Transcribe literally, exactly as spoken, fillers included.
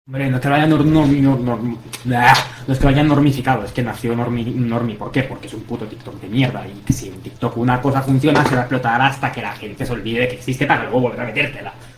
Hombre, no es que lo hayan nor- normi- nor- norm- blah, no es que lo hayan normificado, es que nació normi, normi. ¿Por qué? Porque es un puto TikTok de mierda. Y que si en TikTok una cosa funciona, se va a explotar hasta que la gente se olvide que existe para luego volver a metértela.